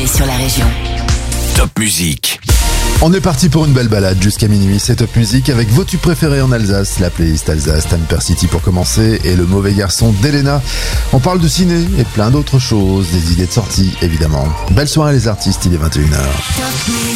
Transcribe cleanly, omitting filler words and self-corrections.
ciné sur la région. Top Musique. On est parti pour une belle balade jusqu'à minuit, c'est Top Musique avec vos tubes préférés en Alsace, la playlist Alsace, Tamper City pour commencer et le mauvais garçon d'Elena. On parle de ciné et plein d'autres choses, des idées de sortie évidemment. Belle soirée les artistes, il est 21h.